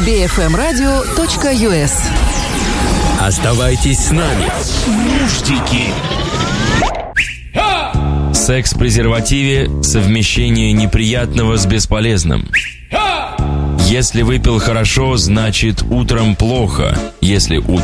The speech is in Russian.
bfmradio.us. Оставайтесь с нами. Нуждики. Секс в презервативе – совмещение неприятного с бесполезным. Если выпил хорошо, значит утром плохо. Если утром